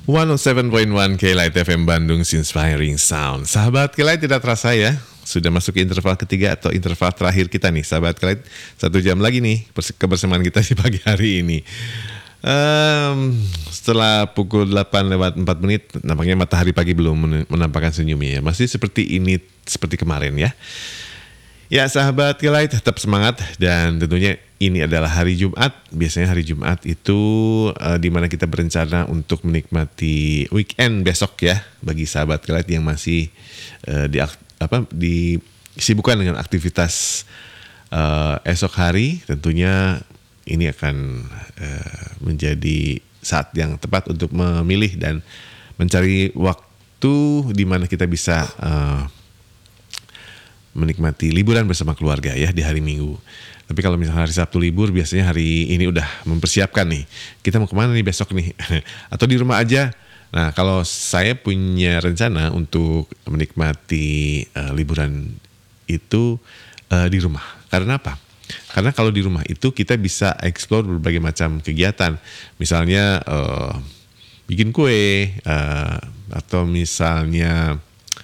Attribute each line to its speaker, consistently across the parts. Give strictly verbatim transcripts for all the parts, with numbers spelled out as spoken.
Speaker 1: seratus tujuh koma satu K-Light F M Bandung Inspiring Sound. Sahabat K-Light, tidak terasa ya, sudah masuk ke interval ketiga atau interval terakhir kita nih. Sahabat K-Light, satu jam lagi nih kebersamaan kita di pagi hari ini. Um, setelah pukul delapan lewat empat menit, nampaknya matahari pagi belum menampakkan senyumnya ya. Masih seperti ini, seperti kemarin ya. Ya sahabat K-Light, tetap semangat, dan tentunya ini adalah hari Jumat. Biasanya hari Jumat itu uh, di mana kita berencana untuk menikmati weekend besok ya, bagi sahabat K-Light yang masih uh, di apa disibukkan dengan aktivitas uh, esok hari. Tentunya ini akan uh, menjadi saat yang tepat untuk memilih dan mencari waktu di mana kita bisa uh, menikmati liburan bersama keluarga ya di hari Minggu. Tapi kalau misalnya hari Sabtu libur, biasanya hari ini udah mempersiapkan nih, kita mau kemana nih besok nih, atau di rumah aja. Nah kalau saya punya rencana untuk menikmati uh, liburan itu uh, di rumah. Karena apa? Karena kalau di rumah itu kita bisa explore berbagai macam kegiatan. Misalnya uh, bikin kue, uh, atau misalnya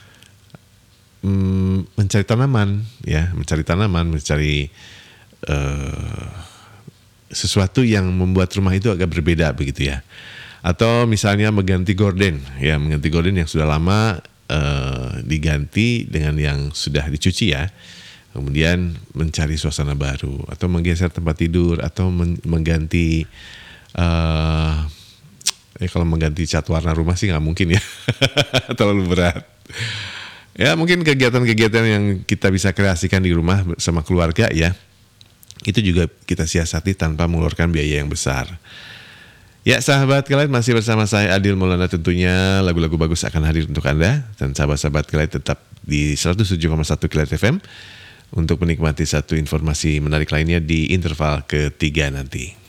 Speaker 1: mencari tanaman ya, mencari tanaman, mencari uh, sesuatu yang membuat rumah itu agak berbeda begitu ya. Atau misalnya mengganti gorden ya, mengganti gorden yang sudah lama uh, diganti dengan yang sudah dicuci ya. Kemudian mencari suasana baru, atau menggeser tempat tidur, atau men- mengganti uh, eh kalau mengganti cat warna rumah sih nggak mungkin ya, terlalu berat. Ya mungkin kegiatan-kegiatan yang kita bisa kreasikan di rumah sama keluarga ya, itu juga kita siasati tanpa mengeluarkan biaya yang besar. Ya sahabat K-Light, masih bersama saya Adil Maulana. Tentunya lagu-lagu bagus akan hadir untuk Anda, dan sahabat-sahabat K-Light tetap di seratus tujuh koma satu K-Light F M untuk menikmati satu informasi menarik lainnya di interval ketiga nanti.